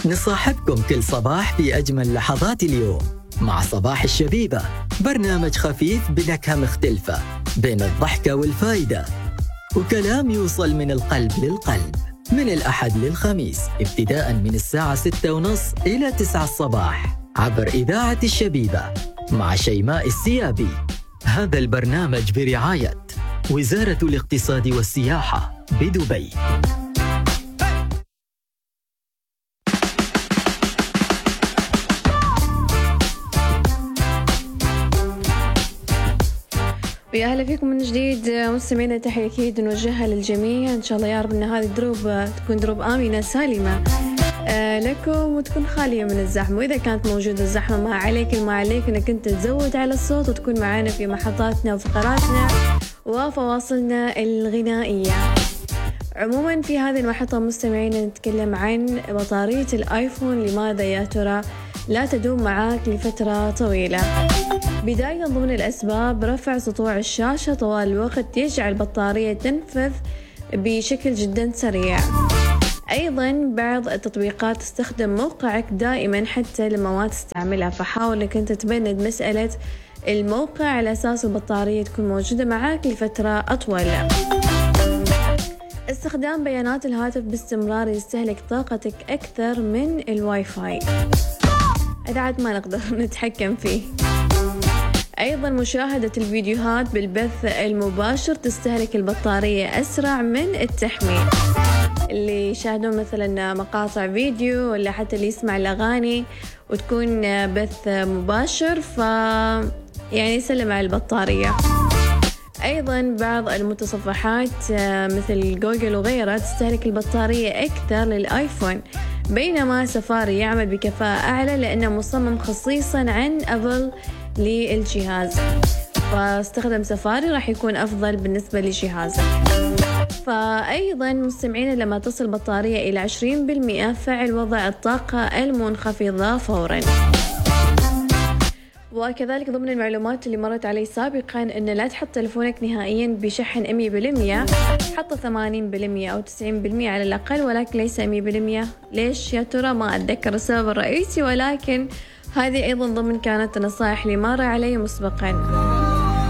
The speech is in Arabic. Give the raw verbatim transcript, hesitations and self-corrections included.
نصاحبكم كل صباح في أجمل لحظات اليوم مع صباح الشبيبة، برنامج خفيف بنكهة مختلفة بين الضحكة والفايدة، وكلام يوصل من القلب للقلب، من الأحد للخميس ابتداء من الساعة ستة ونص إلى تسعة الصباح عبر إذاعة الشبيبة مع شيماء السيابي. هذا البرنامج برعاية وزارة الاقتصاد والسياحة بدبي. ويا أهلا فيكم من جديد مستمعينا، تحية أكيد نوجهها للجميع. إن شاء الله يا رب أن هذه الدروب تكون دروب آمنة سالمة لكم وتكون خالية من الزحمة، وإذا كانت موجودة الزحمة ما عليك ما عليك أنك أنت تزود على الصوت وتكون معنا في محطاتنا وفقراتنا وفواصلنا الغنائية. عموما في هذه المحطة مستمعينا نتكلم عن بطارية الآيفون، لماذا يا ترى لا تدوم معاك لفترة طويلة؟ بداية ضمن الأسباب رفع سطوع الشاشة طوال الوقت يجعل البطارية تنفذ بشكل جدا سريع. أيضا بعض التطبيقات تستخدم موقعك دائما حتى لما ما تستعملها، فحاول أنك أنت تبند مسألة الموقع على أساس البطارية تكون موجودة معاك لفترة أطول. استخدام بيانات الهاتف باستمرار يستهلك طاقتك أكثر من الواي فاي، هذا عاد ما نقدر نتحكم فيه. أيضا مشاهدة الفيديوهات بالبث المباشر تستهلك البطارية أسرع من التحميل. اللي يشاهدون مثلا مقاطع فيديو ولا حتى اللي يسمع الأغاني وتكون بث مباشر ف يعني يسلم على البطارية. أيضا بعض المتصفحات مثل جوجل وغيرها تستهلك البطارية أكثر للآيفون، بينما سفاري يعمل بكفاءة أعلى لأنه مصمم خصيصا عن أبل للجهاز، فاستخدم سفاري راح يكون أفضل بالنسبة لجهازك. فأيضا مستمعين لما تصل البطارية إلى عشرين بالمئة فعل وضع الطاقة المنخفضة فورا. وكذلك ضمن المعلومات اللي مرت علي سابقا أن لا تحط تلفونك نهائيا بشحن مية بالمئة، حط ثمانين بالمئة أو تسعين بالمئة على الأقل، ولكن ليس مية بالمئة. ليش يا ترى؟ ما أتذكر السبب الرئيسي، ولكن هذه أيضا ضمن كانت النصائح اللي مر علي مسبقا.